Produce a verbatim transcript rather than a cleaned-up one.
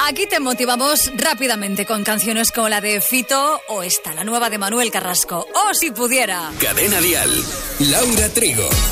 Aquí te motivamos rápidamente con canciones como la de Fito o esta, la nueva de Manuel Carrasco. ¡Oh, si pudiera! Cadena Dial, Laura Trigo.